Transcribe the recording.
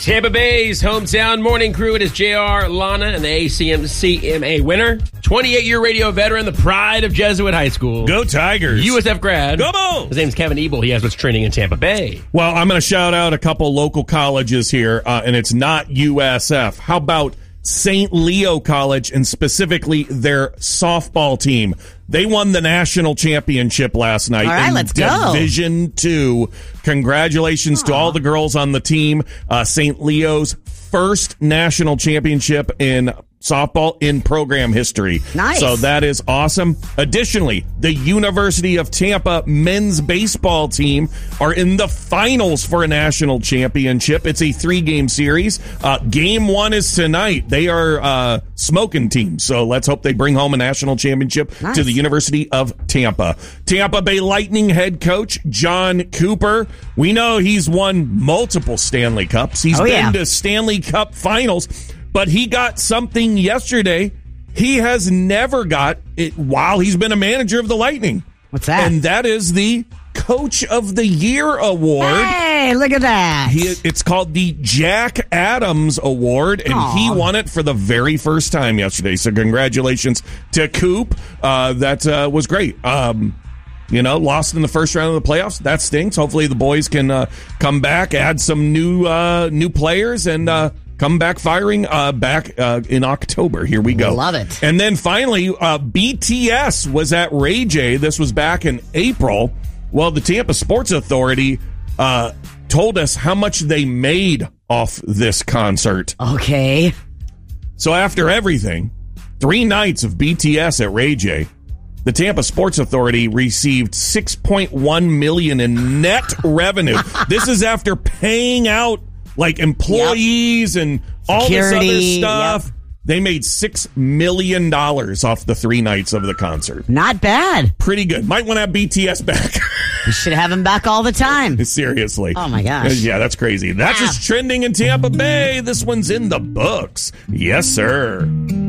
Tampa Bay's hometown morning crew. It is JR, Lana, and the ACMCMA winner. 28-year radio veteran, the pride of Jesuit High School. Go Tigers. USF grad. Go Bulls. His name's Kevin Ebel. He has what's trending in Tampa Bay. Well, I'm going to shout out a couple local colleges here, and it's not USF. How about St. Leo College and specifically their softball team? They won the national championship last night. All right, let's go. Division II. Congratulations to all the girls on the team. St. Leo's first national championship in softball in program history. Nice. So that is awesome. Additionally, the University of Tampa men's baseball team are in the finals for a national championship. It's a 3-game series. Game 1 is tonight. They are smoking team. So let's hope they bring home a national championship to the University of Tampa. Tampa Bay Lightning head coach John Cooper. We know he's won multiple Stanley Cups. He's been to Stanley Cup finals. But he got something yesterday he has never got it while he's been a manager of the Lightning. What's that? And that is the Coach of the Year Award. Hey, look at that. It's called the Jack Adams Award, and he won it for the very first time yesterday. So congratulations to Coop. That was great. Lost in the first round of the playoffs. That stinks. Hopefully the boys can come back, add some new players, and come back firing back in October. Here we go. Love it. And then finally, BTS was at Ray J. This was back in April. Well, the Tampa Sports Authority told us how much they made off this concert. Okay. So after everything, 3 nights of BTS at Ray J, the Tampa Sports Authority received $6.1 million in net revenue. This is after paying out like employees and all Security, this other stuff. They made $6 million off the 3 nights of the concert. Not bad. Pretty good. Might want to have BTS back. We should have him back all the time. Seriously. Oh, my gosh. Yeah, that's crazy. That's just trending in Tampa Bay. This one's in the books. Yes, sir.